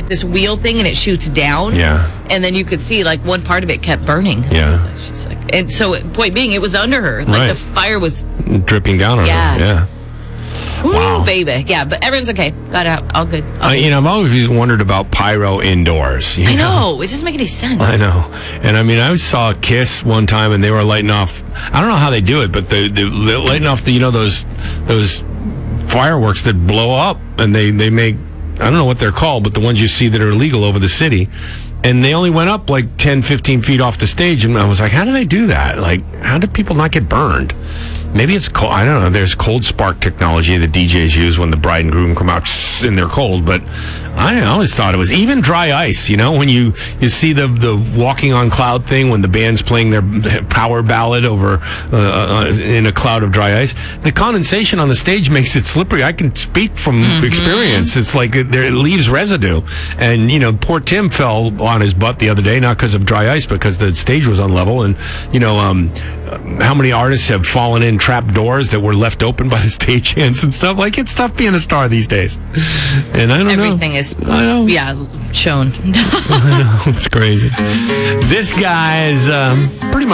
this wheel thing and it shoots down. Yeah. And then you could see like one part of it kept burning. Yeah. She's like, and so point being, it was under her. Like Right. the fire was dripping down on her. Yeah. Ooh, Wow. baby. Yeah, but everyone's okay. Got out. All good. I've always wondered about pyro indoors. I know. It doesn't make any sense. I know. And I saw Kiss one time and they were lighting off, I don't know how they do it, but they're lighting off those fireworks that blow up and they make, I don't know what they're called, but the ones you see that are illegal over the city. And they only went up like 10, 15 feet off the stage. And I was like, how do they do that? Like, how do people not get burned? Maybe it's cold. I don't know. There's cold spark technology that DJs use when the bride and groom come out and they're cold. But I always thought it was even dry ice. When you see the Walking on Cloud thing, when the band's playing their power ballad over in a cloud of dry ice, the condensation on the stage makes it slippery. I can speak from experience. It's like it leaves residue. And, poor Tim fell on his butt the other day, not because of dry ice, because the stage was unlevel. And, how many artists have fallen in trap doors that were left open by the stagehands and stuff? Like, it's tough being a star these days. And I don't know. Everything is, shown. I know. It's crazy. This guy's pretty much